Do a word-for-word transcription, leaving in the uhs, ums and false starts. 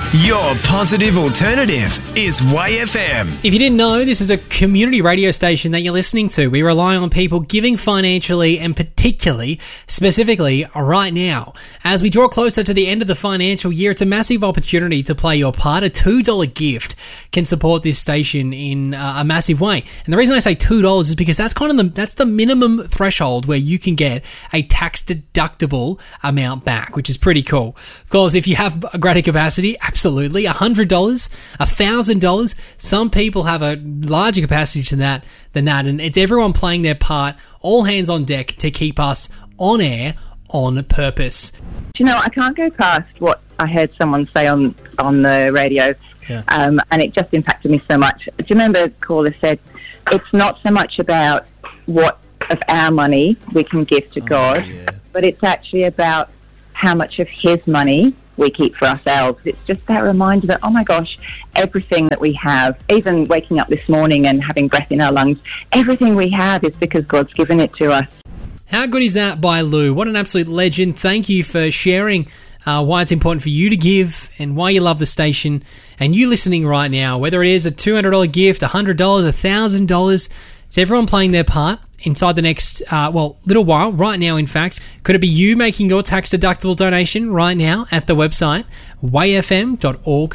Your positive alternative is Y F M. If you didn't know, this is a community radio station that you're listening to. We rely on people giving financially and particularly, specifically, right now. As we draw closer to the end of the financial year, it's a massive opportunity to play your part. A two dollars gift can support this station in uh, a massive way. And the reason I say two dollars is because that's kind of the, that's the minimum threshold where you can get a tax-deductible amount back, which is pretty cool. Of course, if you have a greater capacity, absolutely. one hundred dollars, one thousand dollars. Some people have a larger capacity to that than that. And it's everyone playing their part, all hands on deck to keep us on air on purpose. You know, I can't go past what I heard someone say on, on the radio, Yeah. um, and it just impacted me so much. Do you remember the caller said, it's not so much about what of our money we can give to Oh, God, yeah. but it's actually about how much of his money we keep for ourselves. It's just that reminder that, oh my gosh, everything that we have, even waking up this morning and having breath in our lungs, everything we have is because God's given it to us. How good is that by Lou? What an absolute legend. Thank you for sharing uh, why it's important for you to give and why you love the station. And you listening right now, whether it is a two hundred dollars gift, one hundred dollars, one thousand dollars, it's everyone playing their part inside the next, uh, well, little while, right now, in fact. Could it be you making your tax-deductible donation right now at the website, y f m dot org